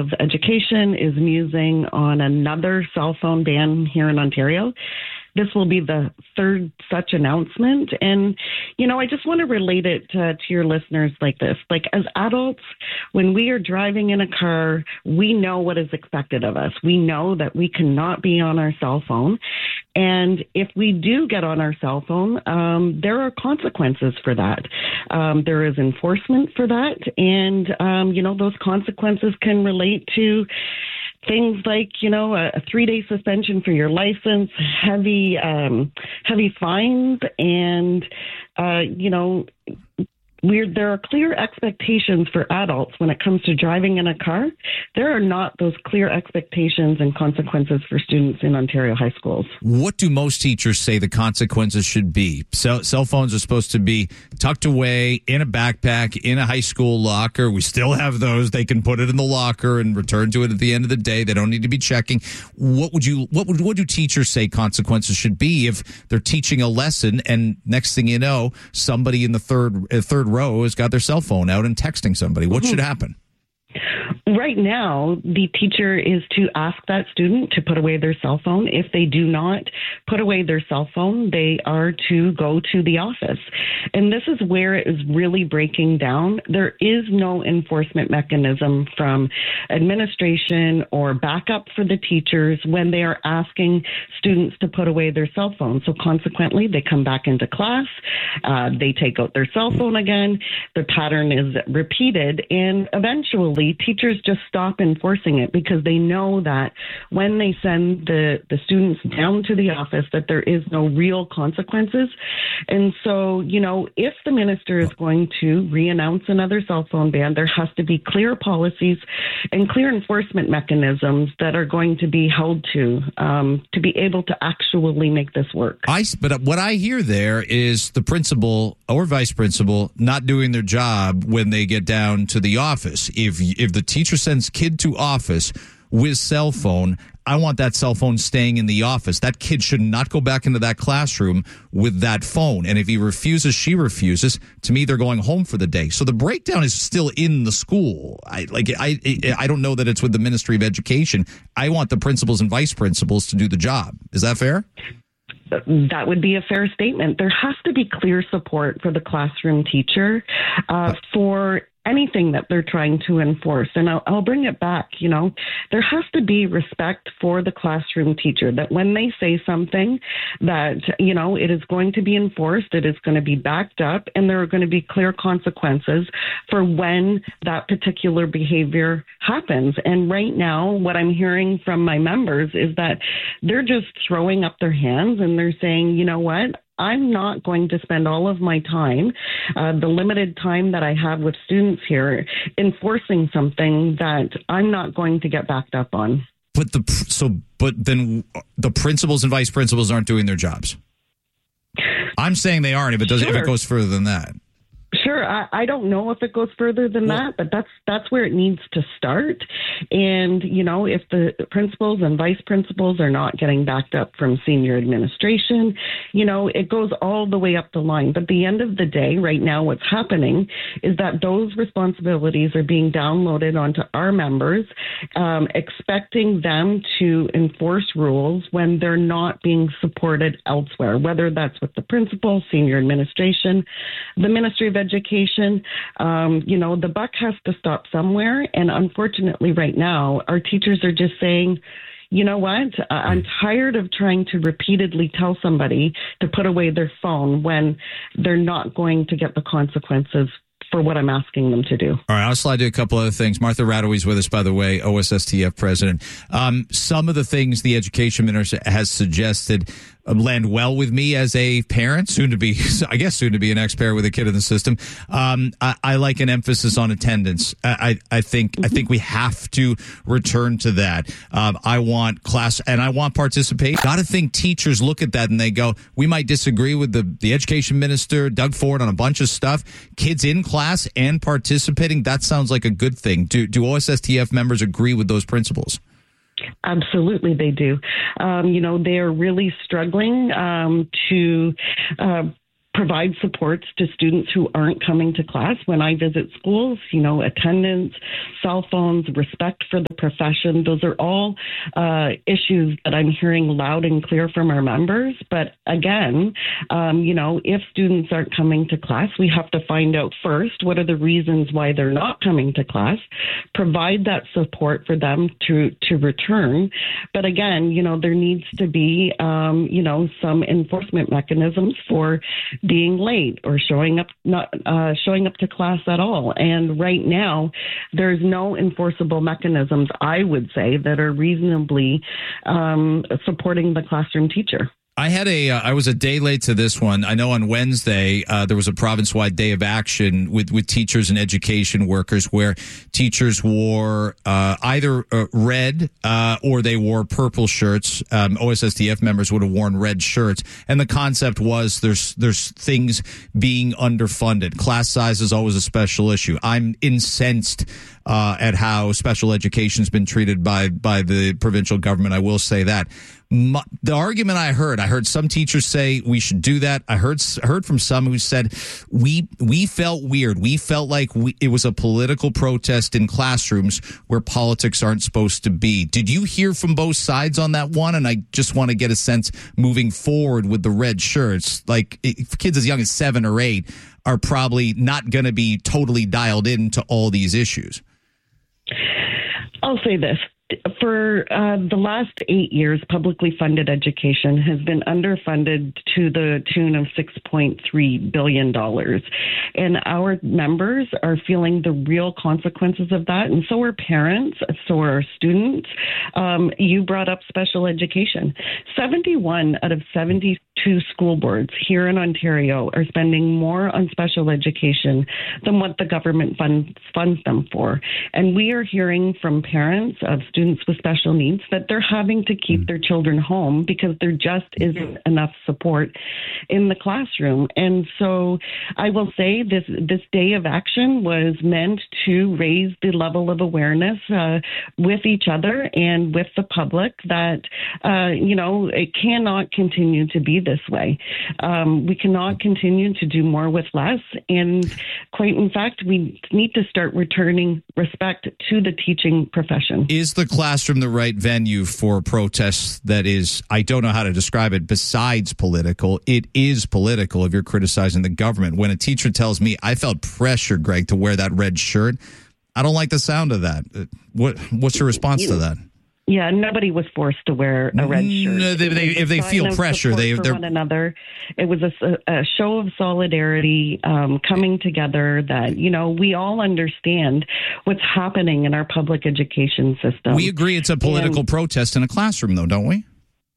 Education is musing on another cell phone ban here in Ontario. This will be the third such announcement. And, I just want to relate it to your listeners like this. Like, as adults, when we are driving in a car, we know what is expected of us. We know that we cannot be on our cell phone. And if we do get on our cell phone, there are consequences for that. There is enforcement for that. And, those consequences can relate to things like, a 3-day suspension for your license, heavy fines, and, there are clear expectations for adults when it comes to driving in a car. There are not those clear expectations and consequences for students in Ontario high schools. What do most teachers say the consequences should be? Cell phones are supposed to be tucked away in a backpack, in a high school locker. We still have those. They can put it in the locker and return to it at the end of the day. They don't need to be checking. What do teachers say consequences should be if they're teaching a lesson and next thing you know, somebody in the third row has got their cell phone out and texting somebody? What should happen? Right now, the teacher is to ask that student to put away their cell phone. If they do not put away their cell phone, they are to go to the office. And this is where it is really breaking down. There is no enforcement mechanism from administration or backup for the teachers when they are asking students to put away their cell phone. So consequently, they come back into class, they take out their cell phone again, the pattern is repeated, and eventually teachers just stop enforcing it because they know that when they send the students down to the office that there is no real consequences. And so, if the minister is going to re-announce another cell phone ban, there has to be clear policies and clear enforcement mechanisms that are going to be held to be able to actually make this work. But what I hear there is the principal or vice principal not doing their job when they get down to the office. If the teacher sends kid to office with cell phone, I want that cell phone staying in the office. That kid should not go back into that classroom with that phone. And if he refuses, she refuses, to me, they're going home for the day. So the breakdown is still in the school. I don't know that it's with the Ministry of Education. I want the principals and vice principals to do the job. Is that fair? That would be a fair statement. There has to be clear support for the classroom teacher for anything that they're trying to enforce. And I'll bring it back, there has to be respect for the classroom teacher, that when they say something that, it is going to be enforced, it is going to be backed up, and there are going to be clear consequences for when that particular behavior happens. And right now, what I'm hearing from my members is that they're just throwing up their hands and they're saying, you know what? I'm not going to spend all of my time, the limited time that I have with students here, enforcing something that I'm not going to get backed up on. But then the principals and vice principals aren't doing their jobs. I'm saying they aren't. If it goes further than that. Sure. I don't know if it goes further than that, but that's where it needs to start. And, if the principals and vice principals are not getting backed up from senior administration, it goes all the way up the line. But at the end of the day, right now, what's happening is that those responsibilities are being downloaded onto our members, expecting them to enforce rules when they're not being supported elsewhere, whether that's with the principal, senior administration, the Ministry of Education. The buck has to stop somewhere. And unfortunately, right now, our teachers are just saying, you know what? I'm tired of trying to repeatedly tell somebody to put away their phone when they're not going to get the consequences for what I'm asking them to do. All right, I'll slide to a couple other things. Martha Radaway's with us, by the way, OSSTF president. Some of the things the education minister has suggested land well with me as a parent, soon to be an ex-parent with a kid in the system. I like an emphasis on attendance. I think we have to return to that. I want class and I want participation. Got to think teachers look at that and they go, we might disagree with the education minister, Doug Ford, on a bunch of stuff. Kids in class and participating, that sounds like a good thing. Do OSSTF members agree with those principles? Absolutely, they do. They are really struggling to provide supports to students who aren't coming to class. When I visit schools, attendance, cell phones, respect for the profession, those are all issues that I'm hearing loud and clear from our members. But again, if students aren't coming to class, we have to find out first what are the reasons why they're not coming to class, provide that support for them to return. But again, there needs to be, some enforcement mechanisms for being late or not showing up to class at all. And right now, there's no enforceable mechanisms, I would say, that are reasonably supporting the classroom teacher. I was a day late to this one. I know on Wednesday, there was a province-wide day of action with teachers and education workers where teachers wore either red or they wore purple shirts. OSSTF members would have worn red shirts. And the concept was there's things being underfunded. Class size is always a special issue. I'm incensed at how special education has been treated by the provincial government. I will say that. The argument I heard some teachers say we should do that. I heard from some who said we felt weird. We felt like it was a political protest in classrooms where politics aren't supposed to be. Did you hear from both sides on that one? And I just want to get a sense moving forward with the red shirts, like kids as young as 7 or 8 are probably not going to be totally dialed into all these issues. I'll say this. For the last 8 years, publicly funded education has been underfunded to the tune of $6.3 billion. And our members are feeling the real consequences of that. And so are parents, so are students. You brought up special education. 71 out of 72 school boards here in Ontario are spending more on special education than what the government funds them for. And we are hearing from parents of students with special needs that they're having to keep their children home because there just isn't enough support in the classroom. And so I will say this day of action was meant to raise the level of awareness with each other and with the public that, it cannot continue to be this way. We cannot continue to do more with less. And quite in fact, we need to start returning respect to the teaching profession. Is the classroom the right venue for protests that is, I don't know how to describe it, besides political? It is political if you're criticizing the government. When a teacher tells me, I felt pressure, Greg, to wear that red shirt, I don't like the sound of that. What's your response to that? Yeah, nobody was forced to wear a red shirt. No, if they feel pressure, they're one another. It was a show of solidarity, coming together. That we all understand what's happening in our public education system. We agree it's a political protest in a classroom, though, don't we?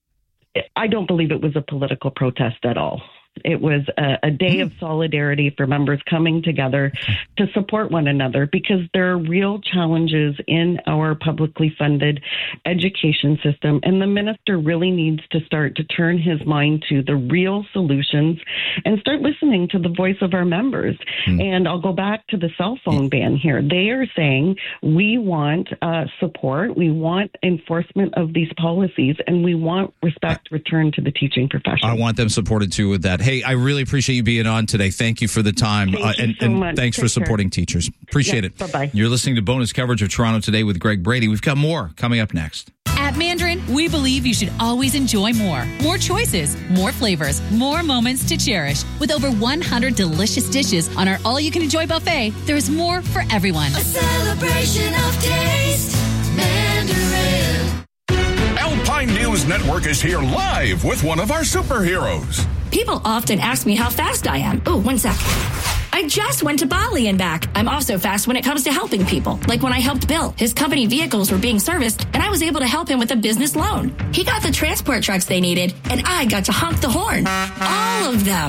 I don't believe it was a political protest at all. It was a day of solidarity for members coming together to support one another because there are real challenges in our publicly funded education system. And the minister really needs to start to turn his mind to the real solutions and start listening to the voice of our members. And I'll go back to the cell phone ban here. They are saying we want support, we want enforcement of these policies, and we want respect returned to the teaching profession. I want them supported too with that. Hey, I really appreciate you being on today. Thank you for the time. Thank you so much. Thanks for supporting teachers. Appreciate it. Bye-bye. You're listening to bonus coverage of Toronto Today with Greg Brady. We've got more coming up next. At Mandarin, we believe you should always enjoy more. More choices, more flavors, more moments to cherish. With over 100 delicious dishes on our all-you-can-enjoy buffet, there's more for everyone. A celebration of taste, Mandarin. Alpine News Network is here live with one of our superheroes. People often ask me how fast I am. Oh, 1 sec. I just went to Bali and back. I'm also fast when it comes to helping people. Like when I helped Bill. His company vehicles were being serviced, and I was able to help him with a business loan. He got the transport trucks they needed, and I got to honk the horn. All of them.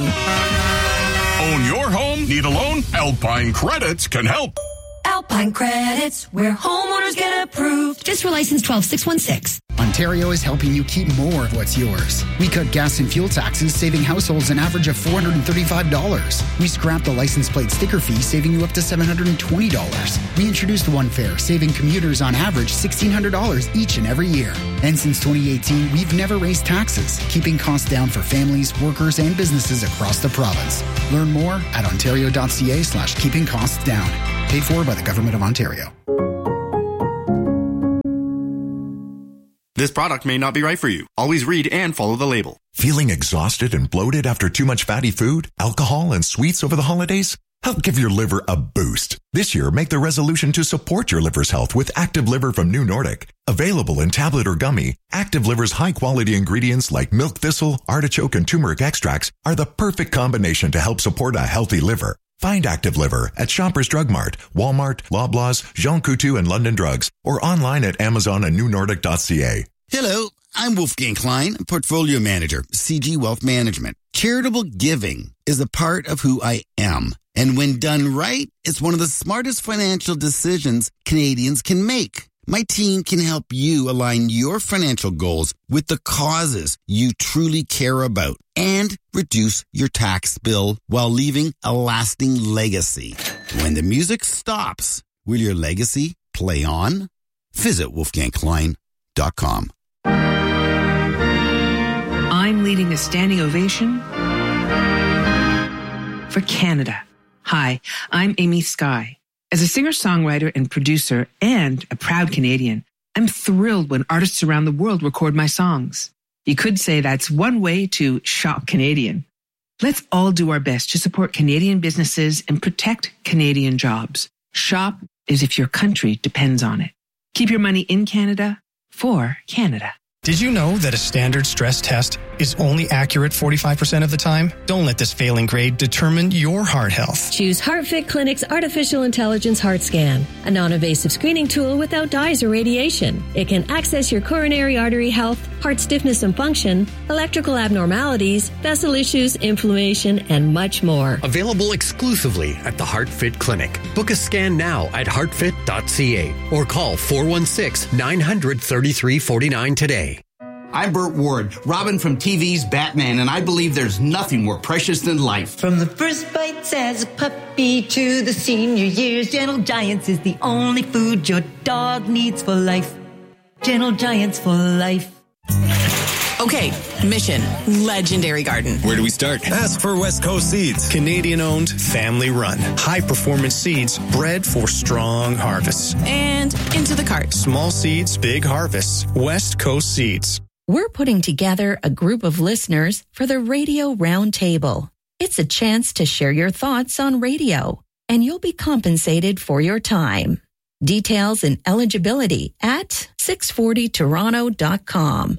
Own your home? Need a loan? Alpine Credits can help. Alpine Credits, where homeowners get approved. Just for license 12616. On Ontario is helping you keep more of what's yours. We cut gas and fuel taxes, saving households an average of $435. We scrapped the license plate sticker fee, saving you up to $720. We introduced One Fare, saving commuters on average $1,600 each and every year. And since 2018, we've never raised taxes, keeping costs down for families, workers, and businesses across the province. Learn more at ontario.ca/keeping costs down. Paid for by the Government of Ontario. This product may not be right for you. Always read and follow the label. Feeling exhausted and bloated after too much fatty food, alcohol, and sweets over the holidays? Help give your liver a boost. This year, make the resolution to support your liver's health with Active Liver from New Nordic. Available in tablet or gummy, Active Liver's high-quality ingredients like milk thistle, artichoke, and turmeric extracts are the perfect combination to help support a healthy liver. Find Active Liver at Shoppers Drug Mart, Walmart, Loblaws, Jean Coutu, and London Drugs, or online at Amazon and newnordic.ca. Hello, I'm Wolfgang Klein, Portfolio Manager, CG Wealth Management. Charitable giving is a part of who I am. And when done right, it's one of the smartest financial decisions Canadians can make. My team can help you align your financial goals with the causes you truly care about and reduce your tax bill while leaving a lasting legacy. When the music stops, will your legacy play on? Visit wolfgangklein.com. I'm leading a standing ovation for Canada. Hi, I'm Amy Skye. As a singer-songwriter and producer and a proud Canadian, I'm thrilled when artists around the world record my songs. You could say that's one way to shop Canadian. Let's all do our best to support Canadian businesses and protect Canadian jobs. Shop as if your country depends on it. Keep your money in Canada for Canada. Did you know that a standard stress test is only accurate 45% of the time? Don't let this failing grade determine your heart health. Choose HeartFit Clinic's Artificial Intelligence Heart Scan, a non-invasive screening tool without dyes or radiation. It can access your coronary artery health, heart stiffness and function, electrical abnormalities, vessel issues, inflammation, and much more. Available exclusively at the HeartFit Clinic. Book a scan now at heartfit.ca or call 416-900-3349 today. I'm Burt Ward, Robin from TV's Batman, and I believe there's nothing more precious than life. From the first bites as a puppy to the senior years, Gentle Giants is the only food your dog needs for life. Gentle Giants for life. Okay, mission, Legendary Garden. Where do we start? Ask for West Coast Seeds. Canadian-owned, family-run. High-performance seeds bred for strong harvests. And into the cart. Small seeds, big harvests. West Coast Seeds. We're putting together a group of listeners for the Radio Roundtable. It's a chance to share your thoughts on radio, and you'll be compensated for your time. Details and eligibility at 640toronto.com.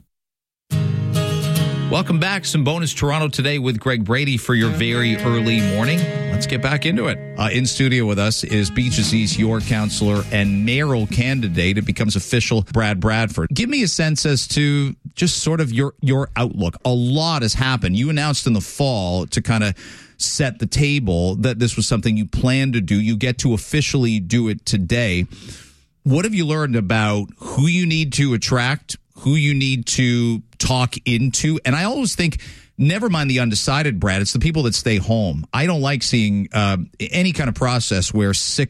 Welcome back. Some bonus Toronto today with Greg Brady for your very early morning. Let's get back into it. In studio with us is Beaches East York councillor and mayoral candidate. It becomes official, Brad Bradford. Give me a sense as to just sort of your outlook. A lot has happened. You announced in the fall to kind of set the table that this was something you planned to do. You get to officially do it today. What have you learned about who you need to attract, who you need to talk into? And I always think, never mind the undecided, Brad, it's the people that stay home. I don't like seeing any kind of process where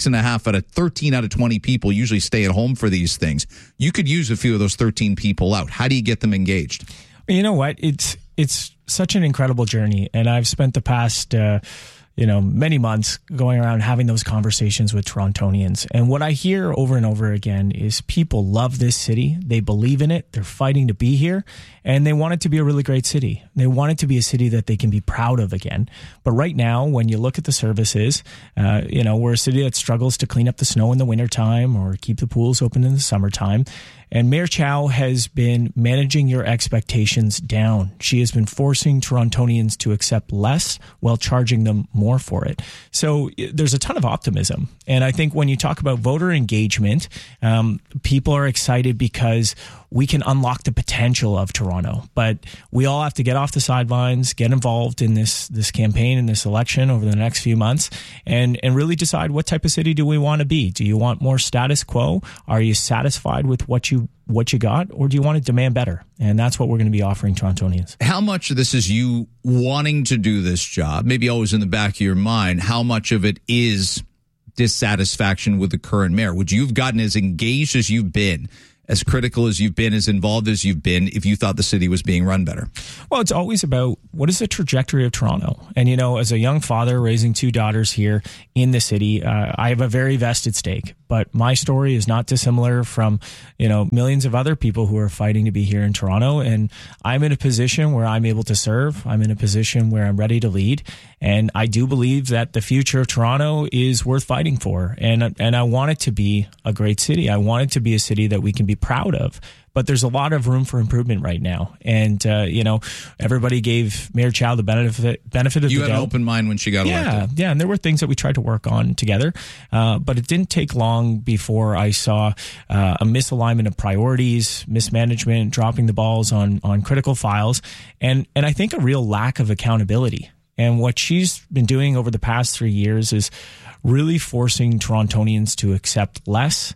13 out of 20 people usually stay at home for these things. You could use a few of those 13 people out. How do you get them engaged? You know what? It's such an incredible journey. And I've spent the past many months going around having those conversations with Torontonians. And what I hear over and over again is people love this city. They believe in it. They're fighting to be here. And they want it to be a really great city. They want it to be a city that they can be proud of again. But right now, when you look at the services, we're a city that struggles to clean up the snow in the wintertime or keep the pools open in the summertime. And Mayor Chow has been managing your expectations down. She has been forcing Torontonians to accept less while charging them more for it. So there's a ton of optimism. And I think when you talk about voter engagement, people are excited because we can unlock the potential of Toronto. But we all have to get off the sidelines, get involved in this campaign and this election over the next few months, and really decide what type of city do we want to be. Do you want more status quo? Are you satisfied with what you've what you got, or do you want to demand better? And that's what we're going to be offering Torontonians. How much of this is you wanting to do this job, maybe always in the back of your mind? How much of it is dissatisfaction with the current mayor? Would you have gotten as engaged as you've been, as critical as you've been, as involved as you've been, if you thought the city was being run better? Well, it's always about what is the trajectory of Toronto. And, as a young father raising 2 daughters here in the city, I have a very vested stake. But my story is not dissimilar from, millions of other people who are fighting to be here in Toronto. And I'm in a position where I'm able to serve. I'm in a position where I'm ready to lead. And I do believe that the future of Toronto is worth fighting for. And I want it to be a great city. I want it to be a city that we can be proud of. But there's a lot of room for improvement right now. And, everybody gave Mayor Chow the benefit of the doubt. You had an open mind when she got elected. Yeah, and there were things that we tried to work on together. But it didn't take long before I saw a misalignment of priorities, mismanagement, dropping the balls on critical files, and I think a real lack of accountability. And what she's been doing over the past 3 years is really forcing Torontonians to accept less,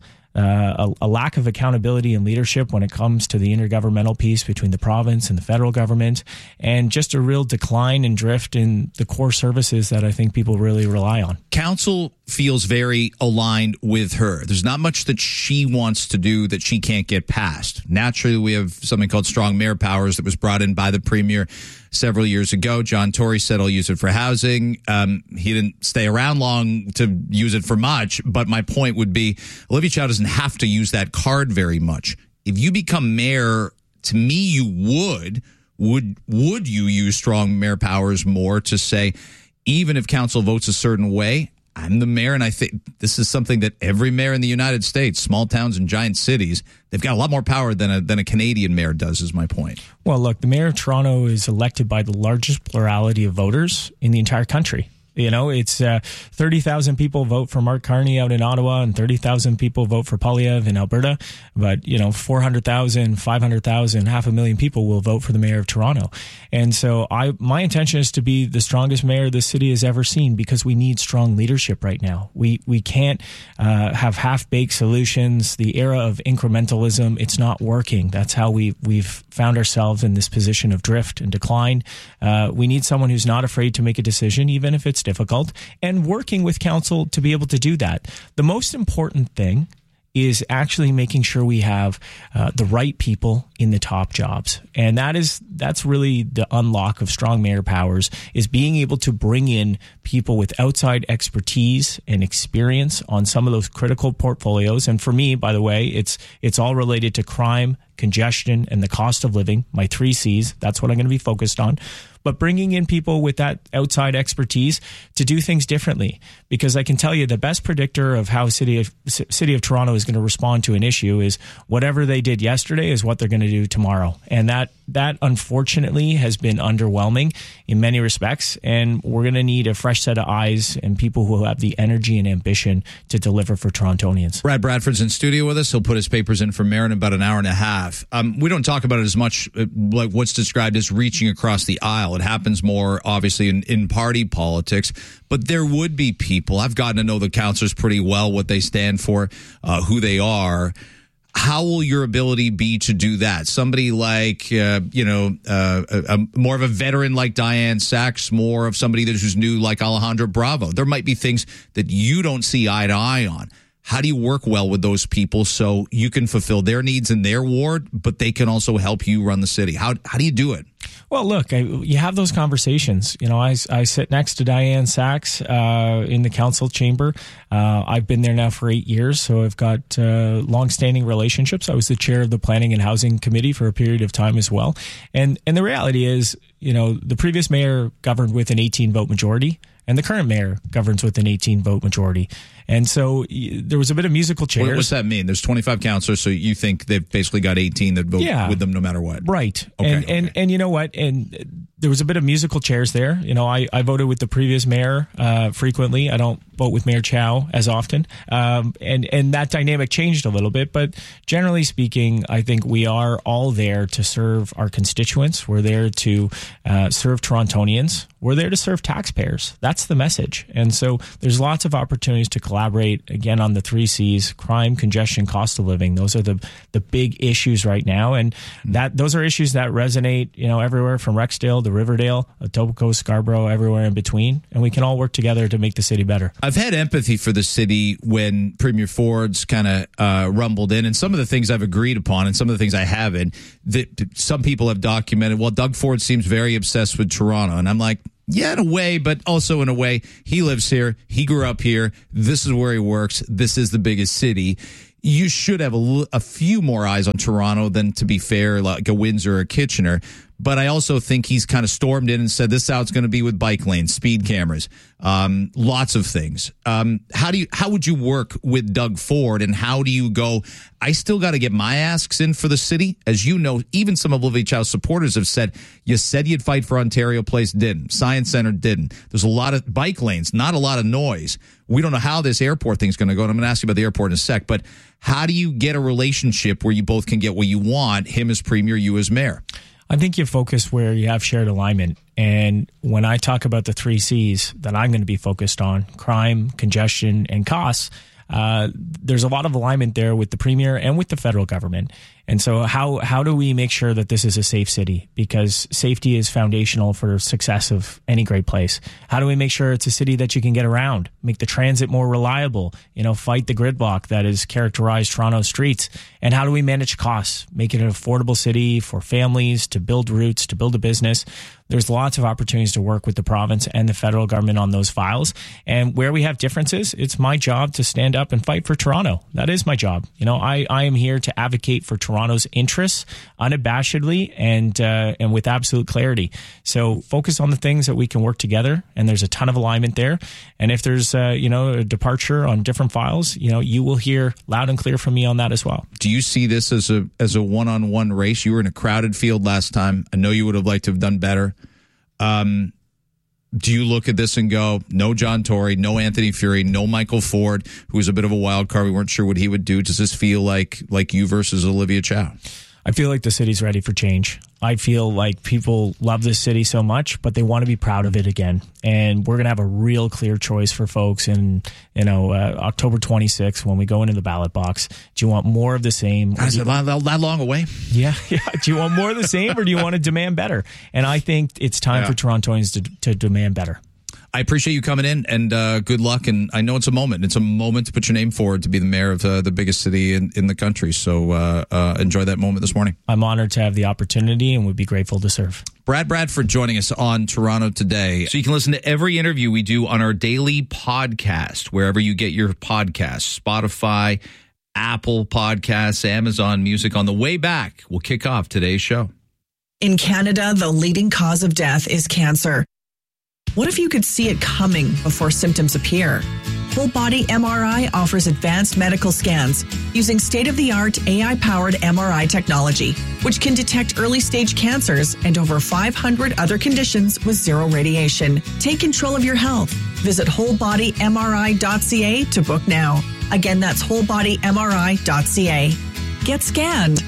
a lack of accountability and leadership when it comes to the intergovernmental piece between the province and the federal government, and just a real decline and drift in the core services that I think people really rely on. Council feels very aligned with her. There's not much that she wants to do that she can't get past. Naturally, we have something called strong mayor powers that was brought in by the premier several years ago. John Tory said, I'll use it for housing. He didn't stay around long to use it for much. But my point would be, Olivia Chow doesn't have to use that card very much. If you become mayor, to me, you would you use strong mayor powers more to say, even if council votes a certain way, I'm the mayor, and I think this is something that every mayor in the United States, small towns and giant cities, they've got a lot more power than a Canadian mayor does, is my point. Well, look, the mayor of Toronto is elected by the largest plurality of voters in the entire country. It's 30,000 people vote for Mark Carney out in Ottawa, and 30,000 people vote for Poilievre in Alberta. But, 400,000, 500,000, 500,000 people will vote for the mayor of Toronto. And so my intention is to be the strongest mayor the city has ever seen, because we need strong leadership right now. We can't have half-baked solutions. The era of incrementalism, it's not working. That's how we've found ourselves in this position of drift and decline. We need someone who's not afraid to make a decision, even if it's difficult, and working with council to be able to do that. The most important thing is actually making sure we have the right people in the top jobs. And that's really the unlock of strong mayor powers, is being able to bring in people with outside expertise and experience on some of those critical portfolios. And for me, by the way, it's all related to crime, congestion, and the cost of living, my 3 C's. That's what I'm going to be focused on. But bringing in people with that outside expertise to do things differently, because I can tell you the best predictor of how City of Toronto is going to respond to an issue is whatever they did yesterday is what they're going to do tomorrow. And that unfortunately has been underwhelming in many respects. And we're going to need a fresh set of eyes and people who have the energy and ambition to deliver for Torontonians. Brad Bradford's in studio with us. He'll put his papers in for mayor in about an hour and a half. We don't talk about it as much like what's described as reaching across the aisle. It happens more, obviously, in party politics. But there would be people. I've gotten to know the councillors pretty well, what they stand for, who they are. How will your ability be to do that? Somebody like, more of a veteran like Diane Sachs, more of somebody who's new like Alejandro Bravo. There might be things that you don't see eye to eye on. How do you work well with those people so you can fulfill their needs in their ward, but they can also help you run the city? How do you do it? Well, look, you have those conversations. I sit next to Diane Sachs in the council chamber. I've been there now for 8 years, so I've got long-standing relationships. I was the chair of the Planning and Housing Committee for a period of time as well. And the reality is, the previous mayor governed with an 18-vote majority, and the current mayor governs with an 18-vote majority. And so there was a bit of musical chairs. What's that mean? There's 25 councillors, so you think they've basically got 18 that vote with them no matter what? Right. Okay, and you know what? And there was a bit of musical chairs there. I voted with the previous mayor frequently. I don't vote with Mayor Chow as often. And that dynamic changed a little bit. But generally speaking, I think we are all there to serve our constituents. We're there to serve Torontonians. We're there to serve taxpayers. That's the message. And so there's lots of opportunities to collaborate, again, on the 3 C's: crime, congestion, cost of living. Those are the big issues right now. And those are issues that resonate, everywhere from Rexdale to Riverdale, Etobicoke, Scarborough, everywhere in between. And we can all work together to make the city better. I've had empathy for the city when Premier Ford's kind of rumbled in, and some of the things I've agreed upon and some of the things I haven't. That some people have documented, well, Doug Ford seems very obsessed with Toronto. And I'm like, yeah, in a way, but also in a way, he lives here. He grew up here. This is where he works. This is the biggest city. You should have a few more eyes on Toronto than, to be fair, like a Windsor or Kitchener. But I also think he's kind of stormed in and said this is how it's going to be with bike lanes, speed cameras, lots of things. How would you work with Doug Ford, and how do you go, I still got to get my asks in for the city? As you know, even some of Olivia Chow's supporters have said, you said you'd fight for Ontario Place, didn't. Science Centre didn't. There's a lot of bike lanes, not a lot of noise. We don't know how this airport thing's going to go, and I'm going to ask you about the airport in a sec, but how do you get a relationship where you both can get what you want, him as premier, you as mayor? I think you focus where you have shared alignment. And when I talk about the 3 C's that I'm going to be focused on, crime, congestion, and costs, there's a lot of alignment there with the premier and with the federal government. And so how do we make sure that this is a safe city? Because safety is foundational for success of any great place. How do we make sure it's a city that you can get around, make the transit more reliable, fight the gridlock that has characterized Toronto streets? And how do we manage costs, make it an affordable city for families to build routes, to build a business? There's lots of opportunities to work with the province and the federal government on those files. And where we have differences, it's my job to stand up and fight for Toronto. That is my job. I am here to advocate for Toronto's interests unabashedly and with absolute clarity. So focus on the things that we can work together, and there's a ton of alignment there. And if there's a departure on different files, you will hear loud and clear from me on that as well. Do you see this as a one-on-one race? You were in a crowded field last time. I know you would have liked to have done better. Do you look at this and go, no John Tory, no Anthony Fury, no Michael Ford, who was a bit of a wild card? We weren't sure what he would do. Does this feel like you versus Olivia Chow? I feel like the city's ready for change. I feel like people love this city so much, but they want to be proud of it again. And we're going to have a real clear choice for folks in, October 26th when we go into the ballot box. Do you want more of the same? Is it that long away? Yeah. Do you want more of the same, or do you want to demand better? And I think it's time for Torontonians to demand better. I appreciate you coming in, and good luck. And I know it's a moment. It's a moment to put your name forward to be the mayor of the biggest city in the country. So enjoy that moment this morning. I'm honored to have the opportunity and would be grateful to serve. Brad Bradford joining us on Toronto Today. So you can listen to every interview we do on our daily podcast, wherever you get your podcasts, Spotify, Apple Podcasts, Amazon Music. On the way back, we'll kick off today's show. In Canada, the leading cause of death is cancer. What if you could see it coming before symptoms appear? Whole Body MRI offers advanced medical scans using state-of-the-art AI-powered MRI technology, which can detect early-stage cancers and over 500 other conditions with zero radiation. Take control of your health. Visit wholebodymri.ca to book now. Again, that's wholebodymri.ca. Get scanned.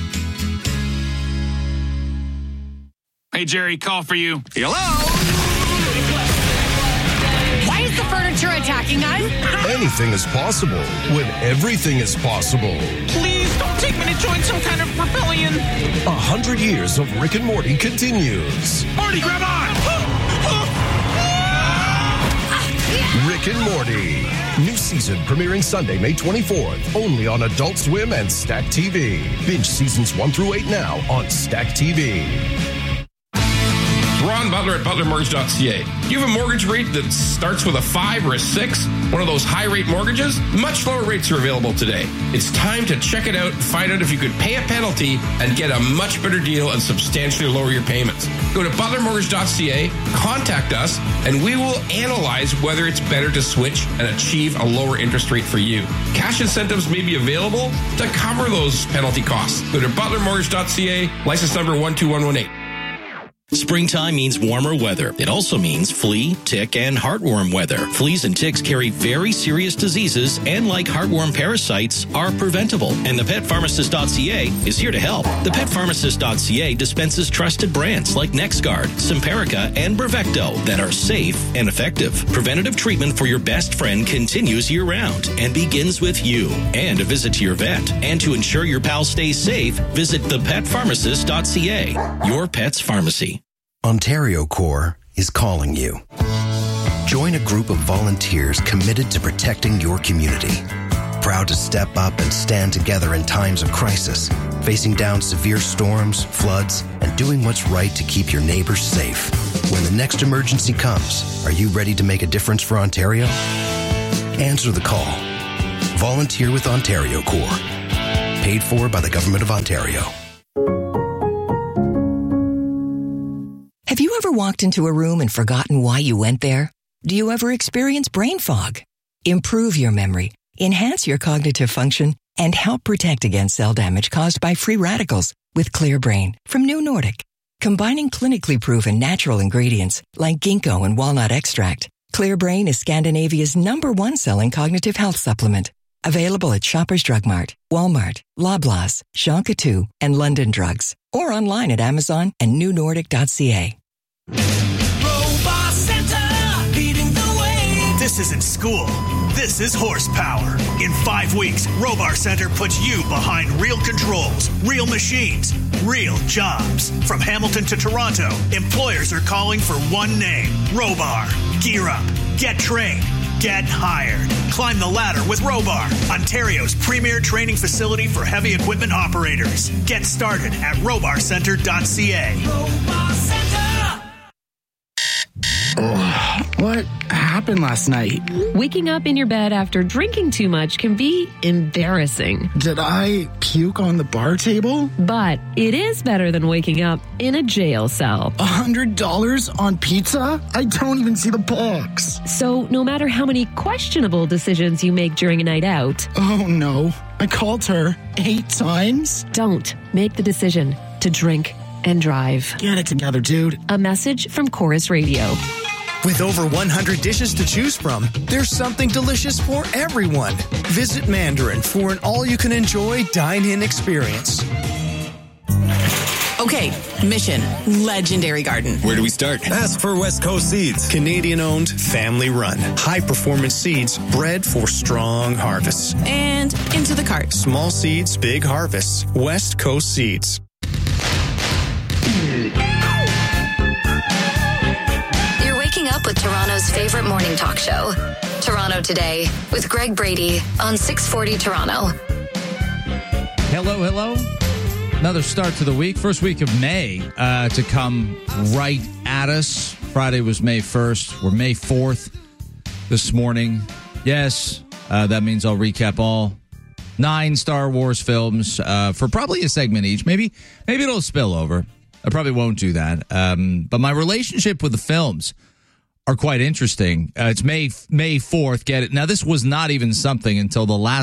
Hey, Jerry, call for you. Hello? Why is the furniture attacking us? Anything is possible when everything is possible. Please don't take me to join some kind of rebellion. 100 years of Rick and Morty continues. Morty, grab on! Rick and Morty. New season premiering Sunday, May 24th. Only on Adult Swim and Stack TV. Binge seasons 1 through 8 now on Stack TV. Ron Butler at butlermortgage.ca. Do you have a mortgage rate that starts with a 5 or a 6? One of those high-rate mortgages? Much lower rates are available today. It's time to check it out and find out if you could pay a penalty and get a much better deal and substantially lower your payments. Go to butlermortgage.ca, contact us, and we will analyze whether it's better to switch and achieve a lower interest rate for you. Cash incentives may be available to cover those penalty costs. Go to butlermortgage.ca, license number 12118. Springtime means warmer weather. It also means flea, tick, and heartworm weather. Fleas and ticks carry very serious diseases and, like heartworm parasites, are preventable. And thepetpharmacist.ca is here to help. Thepetpharmacist.ca dispenses trusted brands like NexGard, Simparica, and Brevecto that are safe and effective. Preventative treatment for your best friend continues year-round and begins with you and a visit to your vet. And to ensure your pal stays safe, visit thepetpharmacist.ca, your pet's pharmacy. Ontario Corps is calling you. Join a group of volunteers committed to protecting your community. Proud to step up and stand together in times of crisis, facing down severe storms, floods, and doing what's right to keep your neighbors safe. When the next emergency comes, are you ready to make a difference for Ontario? Answer the call. Volunteer with Ontario Corps. Paid for by the Government of Ontario. Have you ever walked into a room and forgotten why you went there? Do you ever experience brain fog? Improve your memory, enhance your cognitive function, and help protect against cell damage caused by free radicals with Clear Brain from New Nordic. Combining clinically proven natural ingredients like ginkgo and walnut extract, Clear Brain is Scandinavia's #1 selling cognitive health supplement. Available at Shoppers Drug Mart, Walmart, Loblaws, Shonka 2, and London Drugs. Or online at Amazon and newnordic.ca. Robot Center, leading the way. This isn't school. This is horsepower. In 5 weeks, Robar Center puts you behind real controls, real machines, real jobs. From Hamilton to Toronto, employers are calling for one name, Robar. Gear up, get trained, get hired. Climb the ladder with Robar, Ontario's premier training facility for heavy equipment operators. Get started at robarcenter.ca. Robar Center! What happened last night? Waking up in your bed after drinking too much can be embarrassing. Did I puke on the bar table? But it is better than waking up in a jail cell. $100 on pizza? I don't even see the box. So no matter how many questionable decisions you make during a night out... Oh no, I called her 8 times? Don't make the decision to drink and drive. Get it together, dude. A message from Chorus Radio. With over 100 dishes to choose from, there's something delicious for everyone. Visit Mandarin for an all-you-can-enjoy dine-in experience. Okay, mission, Legendary Garden. Where do we start? Ask for West Coast Seeds. Canadian-owned, family-run. High-performance seeds bred for strong harvests. And into the cart. Small seeds, big harvests. West Coast Seeds. Up with Toronto's favorite morning talk show, Toronto Today, with Greg Brady on 640 Toronto. Hello. Another start to the week. First week of May to come right at us. Friday was May 1st. We're May 4th this morning. Yes, that means I'll recap all 9 Star Wars films for probably a segment each. Maybe it'll spill over. I probably won't do that. But my relationship with the films are quite interesting. It's May 4th. Get it? Now, this was not even something until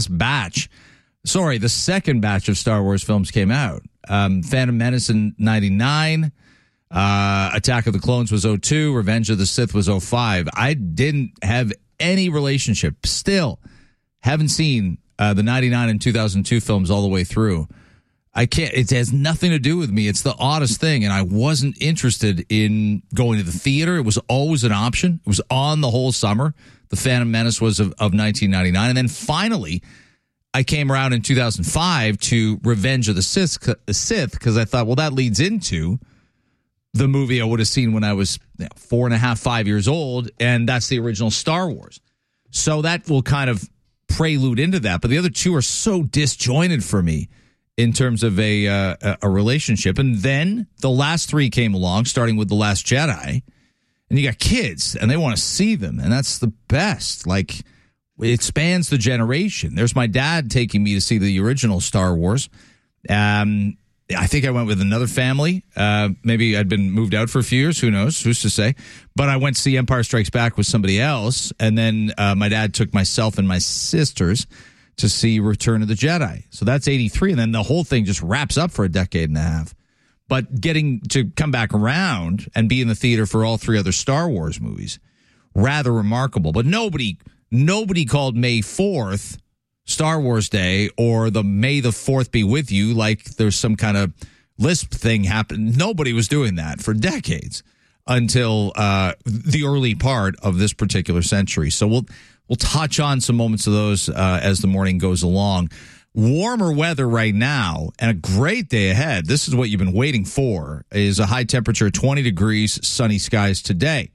the second batch of Star Wars films came out. Phantom Menace in 99. Attack of the Clones was 2002. Revenge of the Sith was 2005. I didn't have any relationship. Still haven't seen the 99 and 2002 films all the way through. I can't. It has nothing to do with me. It's the oddest thing, and I wasn't interested in going to the theater. It was always an option. It was on the whole summer. The Phantom Menace was of 1999, and then finally, I came around in 2005 to Revenge of the Sith because I thought, well, that leads into the movie I would have seen when I was 4.5, 5 years old, and that's the original Star Wars. So that will kind of prelude into that. But the other two are so disjointed for me in terms of a relationship. And then the last 3 came along, starting with The Last Jedi. And you got kids, and they want to see them. And that's the best. Like, it spans the generation. There's my dad taking me to see the original Star Wars. I think I went with another family. Maybe I'd been moved out for a few years. Who knows? Who's to say? But I went to see Empire Strikes Back with somebody else. And then my dad took myself and my sisters to see Return of the Jedi. So that's 83. And then the whole thing just wraps up for a decade and a half. But getting to come back around and be in the theater for all 3 other Star Wars movies, rather remarkable. But nobody called May 4th Star Wars Day or the May the 4th be with you like there's some kind of lisp thing happened. Nobody was doing that for decades until the early part of this particular century. So we'll touch on some moments of those as the morning goes along. Warmer weather right now and a great day ahead. This is what you've been waiting for, is a high temperature, 20 degrees, sunny skies today.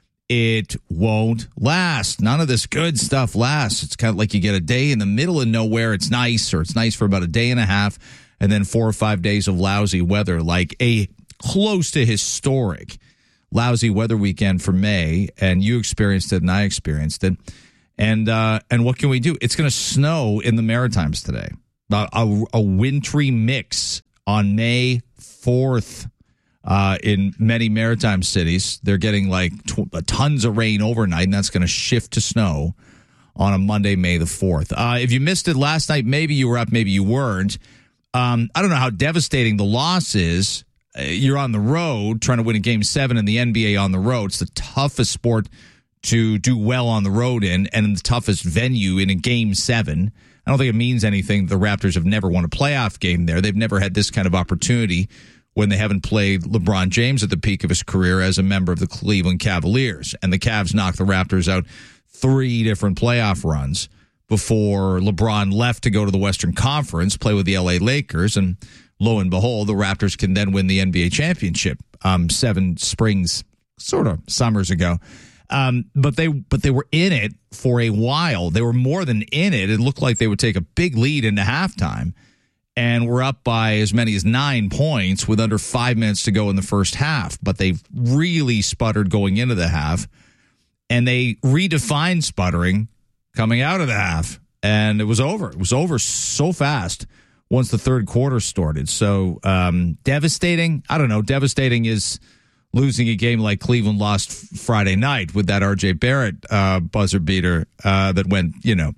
It won't last. None of this good stuff lasts. It's kind of like you get a day in the middle of nowhere. It's nice, or it's nice for about a day and a half, and then 4 or 5 days of lousy weather, like a close to historic lousy weather weekend for May. And you experienced it and I experienced it. And what can we do? It's going to snow in the Maritimes today. A wintry mix on May 4th in many maritime cities. They're getting like tons of rain overnight, and that's going to shift to snow on a Monday, May the 4th. If you missed it last night, maybe you were up, maybe you weren't. I don't know how devastating the loss is. You're on the road trying to win a Game 7 in the NBA on the road. It's the toughest sport to do well on the road in, and the toughest venue in a Game 7. I don't think it means anything. The Raptors have never won a playoff game there. They've never had this kind of opportunity when they haven't played LeBron James at the peak of his career as a member of the Cleveland Cavaliers. And the Cavs knocked the Raptors out 3 different playoff runs before LeBron left to go to the Western Conference, play with the LA Lakers, and lo and behold, the Raptors can then win the NBA championship 7 springs, sort of summers ago. But they were in it for a while. They were more than in it. It looked like they would take a big lead into halftime, and were up by as many as 9 points with under 5 minutes to go in the first half. But they really sputtered going into the half, and they redefined sputtering coming out of the half, and it was over. It was over so fast once the third quarter started. So devastating. I don't know. Devastating is losing a game like Cleveland lost Friday night with that R.J. Barrett buzzer beater that went,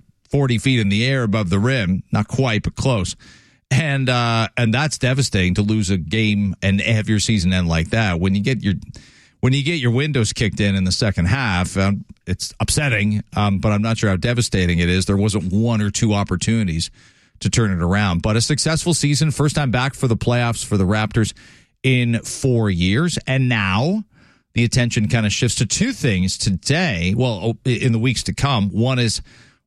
40 feet in the air above the rim. Not quite, but close. And that's devastating to lose a game and have your season end like that. When you get your windows kicked in the second half, it's upsetting, but I'm not sure how devastating it is. There wasn't 1 or 2 opportunities to turn it around. But a successful season, first time back for the playoffs for the Raptors in 4 years. And now the attention kind of shifts to 2 things today. Well, in the weeks to come. One is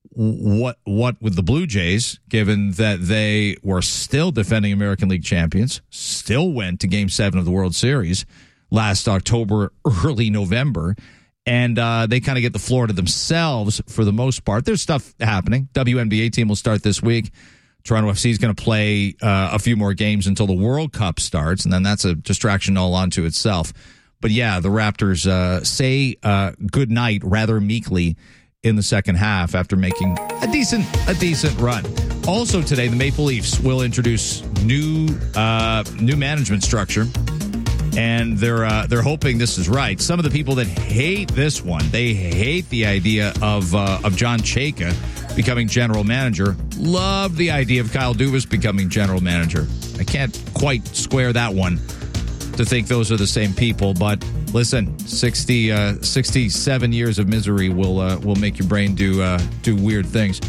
what with the Blue Jays, given that they were still defending American League champions, still went to Game 7 of the World Series last October, early November. And they kind of get the floor to themselves for the most part. There's stuff happening. WNBA team will start this week. Toronto FC is going to play a few more games until the World Cup starts, and then that's a distraction all onto itself. But yeah, the Raptors say good night rather meekly in the second half after making a decent run. Also today, the Maple Leafs will introduce new management structure, and they're hoping this is right. Some of the people that hate this one, they hate the idea of John Chayka becoming general manager. Love the idea of Kyle Dubas becoming general manager. I can't quite square that one to think those are the same people, but listen, 67 years of misery will make your brain do weird things.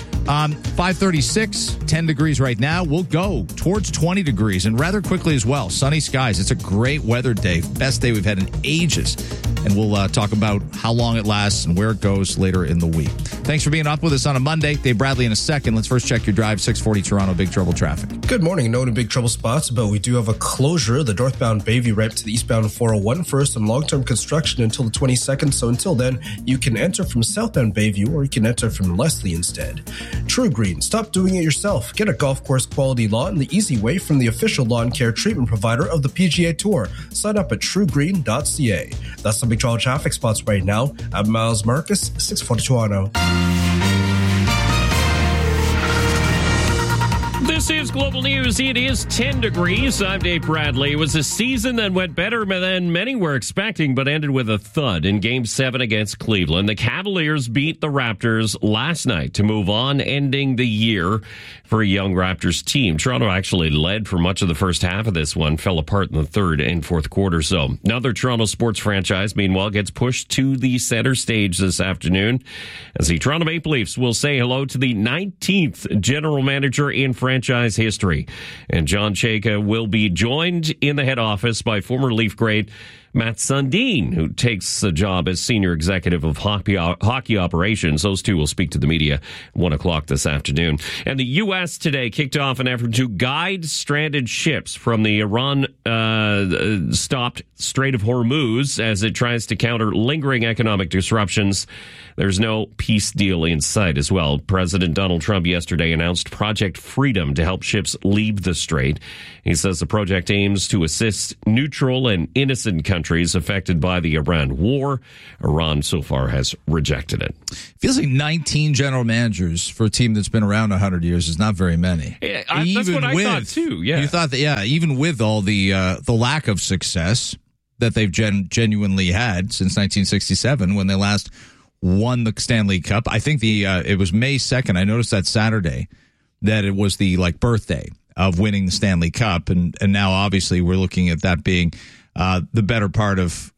536, 10 degrees right now. We'll go towards 20 degrees and rather quickly as well. Sunny skies. It's a great weather day. Best day we've had in ages. And we'll talk about how long it lasts and where it goes later in the week. Thanks for being up with us on a Monday. Dave Bradley in a second. Let's first check your drive. 640 Toronto, big trouble traffic. Good morning. No big trouble spots, but we do have a closure. The northbound Bayview ramp to the eastbound 401 first and long-term construction until the 22nd. So until then, you can enter from southbound Bayview or you can enter from Leslie instead. True Green. Stop doing it yourself. Get a golf course quality lawn the easy way from the official lawn care treatment provider of the PGA Tour. Sign up at truegreen.ca. That's the big trouble traffic spots right now. I'm Miles Marcus, 640 Toronto. This This is Global News. It is 10 degrees. I'm Dave Bradley. It was a season that went better than many were expecting, but ended with a thud in Game 7 against Cleveland. The Cavaliers beat the Raptors last night to move on, ending the year for a young Raptors team. Toronto actually led for much of the first half of this one, fell apart in the third and fourth quarter. So another Toronto sports franchise, meanwhile, gets pushed to the center stage this afternoon as the Toronto Maple Leafs will say hello to the 19th general manager in franchise history. And John Chayka will be joined in the head office by former Leaf great Matt Sundin, who takes the job as senior executive of hockey operations. Those two will speak to the media 1 o'clock this afternoon. And the U.S. today kicked off an effort to guide stranded ships from the Iran-stopped Strait of Hormuz as it tries to counter lingering economic disruptions. There's no peace deal in sight as well. President Donald Trump yesterday announced Project Freedom to help ships leave the strait. He says the project aims to assist neutral and innocent countries affected by the Iran war. Iran so far has rejected it. Feels like 19 general managers for a team that's been around 100 years is not very many. That's what I thought too. Yeah, you thought that. Yeah, even with all the lack of success that they've genuinely had since 1967 when they last won the Stanley Cup. I think it was May 2nd. I noticed that Saturday that it was the birthday of winning the Stanley Cup, and now obviously we're looking at that being the better part of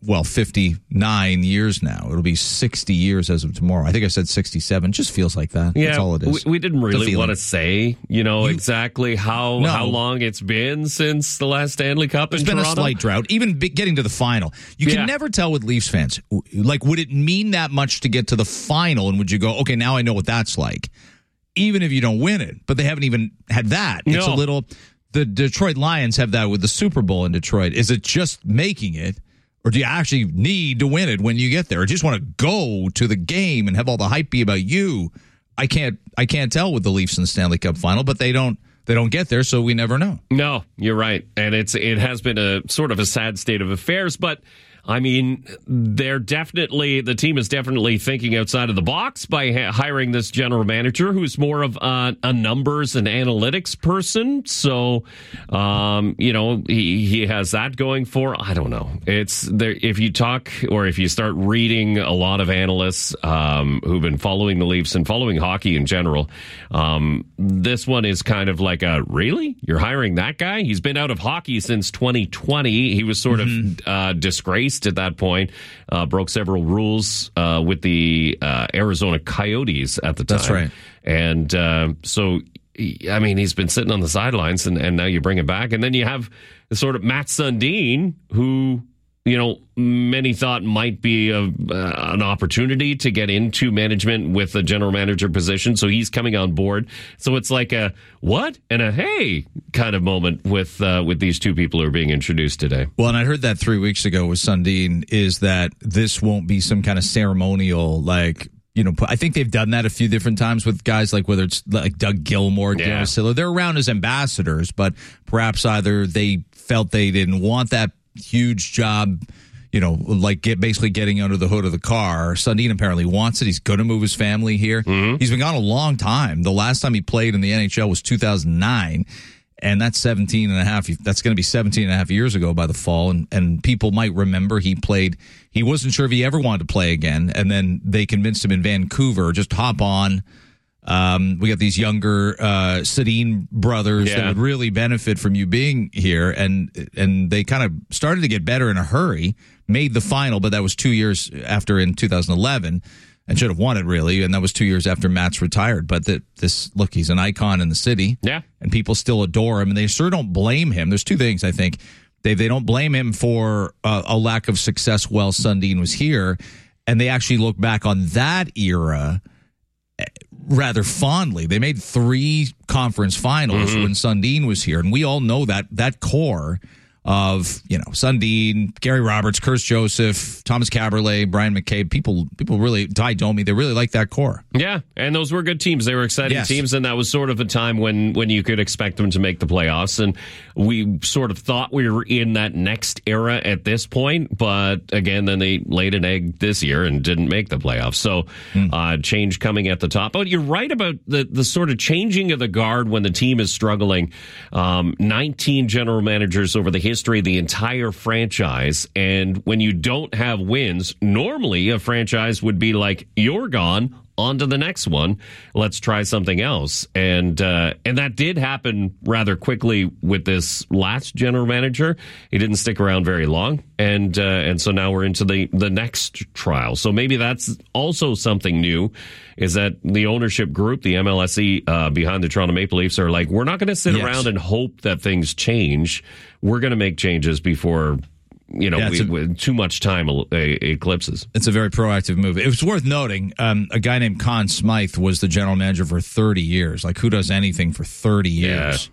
59 years now. It'll be 60 years as of tomorrow. I think I said 67. Just feels like that. Yeah, that's all it is. We didn't really want to say, exactly how long it's been since the last Stanley Cup in Toronto. There's been a slight drought, even getting to the final. You can never tell with Leafs fans. Like, would it mean that much to get to the final? And would you go, okay, now I know what that's like, even if you don't win it? But they haven't even had that. It's a little. The Detroit Lions have that with the Super Bowl in Detroit. Is it just making it, or do you actually need to win it when you get there, or just want to go to the game and have all the hype be about you? I can't tell with the Leafs in the Stanley Cup final, but they don't get there, so we never know. No, you're right, and it has been a sort of a sad state of affairs, but. I mean, the team is definitely thinking outside of the box by hiring this general manager who's more of a numbers and analytics person. So, he has that going for. I don't know. It's there. If you talk or if you start reading a lot of analysts who've been following the Leafs and following hockey in general, this one is kind of like really? You're hiring that guy? He's been out of hockey since 2020. He was sort of disgraced at that point, broke several rules with the Arizona Coyotes at the time. That's right. And so, I mean, he's been sitting on the sidelines, and now you bring him back. And then you have sort of Matt Sundin, who, many thought might be an opportunity to get into management with a general manager position. So he's coming on board. So it's like a what and a hey kind of moment with these two people who are being introduced today. Well, and I heard that 3 weeks ago with Sundin is that this won't be some kind of ceremonial, I think they've done that a few different times with guys like whether it's like Doug Gilmour, Gary Siller. They're around as ambassadors, but perhaps either they felt they didn't want that huge job, basically getting under the hood of the car. Sundin apparently wants it. He's going to move his family here. Mm-hmm. He's been gone a long time. The last time he played in the NHL was 2009, and that's 17 and a half. That's going to be 17 and a half years ago by the fall. And people might remember he wasn't sure if he ever wanted to play again. And then they convinced him in Vancouver, just hop on. We got these younger Sedin brothers that would really benefit from you being here, and they kind of started to get better in a hurry. Made the final, but that was 2 years after in 2011, and should have won it really. And that was 2 years after Matt's retired. But he's an icon in the city, and people still adore him, and they sure don't blame him. There's two things I think they don't blame him for a lack of success while Sundin was here, and they actually look back on that era rather fondly. They made 3 conference finals when Sundin was here, and we all know that core of, Sundin, Gary Roberts, Curtis Joseph, Thomas Caberlet, Brian McCabe. People really, Ty Domi, they really like that core. Yeah, and those were good teams. They were exciting teams, and that was sort of a time when you could expect them to make the playoffs. And we sort of thought we were in that next era at this point, but again, then they laid an egg this year and didn't make the playoffs. So change coming at the top. But you're right about the sort of changing of the guard when the team is struggling. 19 general managers over the history of the entire franchise. And when you don't have wins, normally a franchise would be like, you're gone, on to the next one. Let's try something else. And that did happen rather quickly with this last general manager. He didn't stick around very long. And so now we're into the next trial. So maybe that's also something new, is that the ownership group, the MLSE behind the Toronto Maple Leafs, are like, we're not going to sit around and hope that things change. We're going to make changes before too much time eclipses. It's a very proactive move. It was worth noting, a guy named Conn Smythe was the general manager for 30 years. Like, who does anything for 30 years?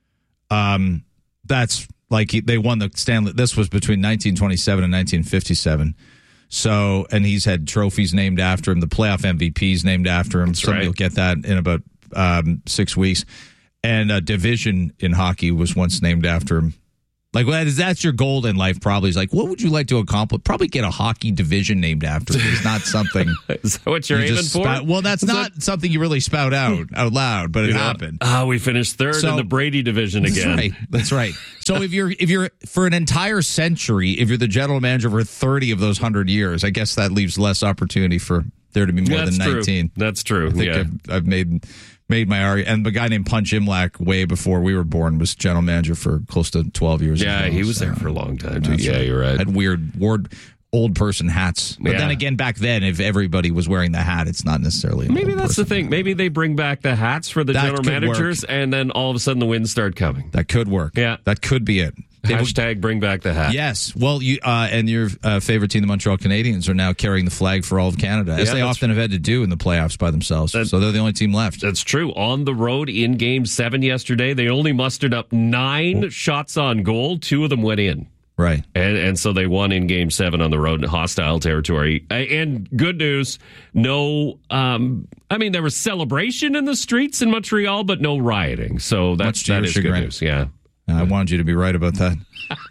That's like they won the Stanley. This was between 1927 and 1957. So, and he's had trophies named after him. The playoff MVPs named after him. Somebody will get that in about 6 weeks. And a division in hockey was once named after him. Like, well, that's your goal in life, probably. Is like, what would you like to accomplish? Probably get a hockey division named after you. It's not something. Is that what you're aiming for? Well, that's not something you really spout out loud, but it happened. We finished third in the Brady division again. That's right. So if you're for an entire century, if you're the general manager for 30 of those 100 years, I guess that leaves less opportunity for there to be more than 19. That's true. I think I've made my argument. And the guy named Punch Imlach, way before we were born, was general manager for close to 12 years. Yeah, he was there for a long time, too. Yeah, you're right. Had weird old person hats. But then again, back then, if everybody was wearing the hat, it's not necessarily maybe that's the thing. Maybe they bring back the hats for the general managers, and then all of a sudden the wins start coming. That could work. Yeah. That could be it. Hashtag bring back the hat. Yes. Well, you and your favorite team, the Montreal Canadiens, are now carrying the flag for all of Canada, as they often have had to do in the playoffs by themselves. So they're the only team left. That's true. On the road in Game 7 yesterday, they only mustered up 9 shots on goal. 2 of them went in. Right. And so they won in Game 7 on the road in hostile territory. And good news, no, there was celebration in the streets in Montreal, but no rioting. So that is good news. Yeah. I wanted you to be right about that.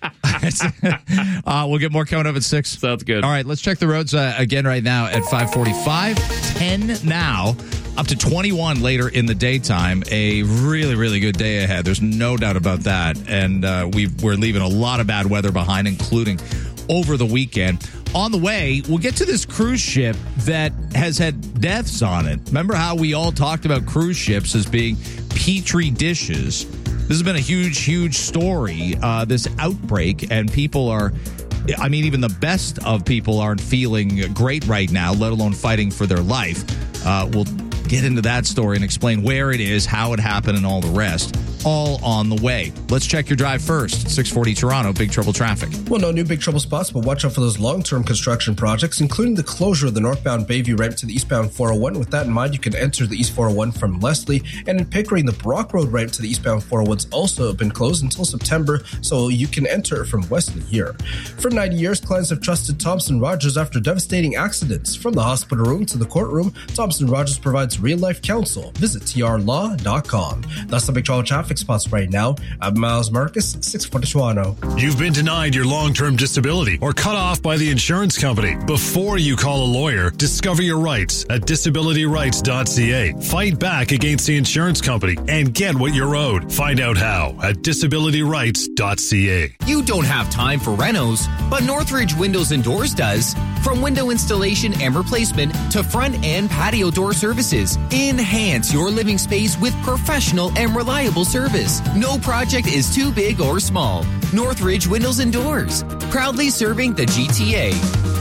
We'll get more coming up at 6. Sounds good. All right, let's check the roads again right now at 5:45. 10 now, up to 21 later in the daytime. A really, really good day ahead. There's no doubt about that. And we're leaving a lot of bad weather behind, including over the weekend. On the way, we'll get to this cruise ship that has had deaths on it. Remember how we all talked about cruise ships as being petri dishes? This has been a huge, huge story, this outbreak, and people are, even the best of people aren't feeling great right now, let alone fighting for their life. We'll get into that story and explain where it is, how it happened, and all the rest. All on the way. Let's check your drive first. 640 Toronto, Big Trouble traffic. Well, no new big trouble spots, but watch out for those long-term construction projects, including the closure of the northbound Bayview ramp to the eastbound 401. With that in mind, you can enter the East 401 from Leslie, and in Pickering, the Brock Road ramp to the eastbound 401's also been closed until September, so you can enter from Wesley here. For 90 years, clients have trusted Thompson Rogers after devastating accidents. From the hospital room to the courtroom, Thompson Rogers provides real-life counsel. Visit trlaw.com. That's the Big Trouble traffic spots right now. I'm Miles Marcus, 640 Toronto. You've been denied your long-term disability or cut off by the insurance company. Before you call a lawyer, discover your rights at disabilityrights.ca. Fight back against the insurance company and get what you're owed. Find out how at disabilityrights.ca. You don't have time for renos, but Northridge Windows and Doors does. From window installation and replacement to front and patio door services, enhance your living space with professional and reliable service. No project is too big or small. Northridge Windows and Doors, proudly serving the GTA.